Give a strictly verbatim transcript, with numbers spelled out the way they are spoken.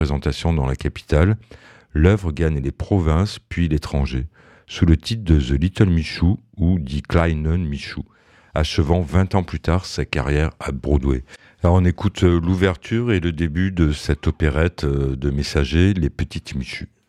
présentation dans la capitale, l'œuvre gagne les provinces puis l'étranger, sous le titre de The Little Michou ou Die Kleinen Michou, achevant vingt ans plus tard sa carrière à Broadway. Alors on écoute l'ouverture et le début de cette opérette de Messager, Les Petites Michus.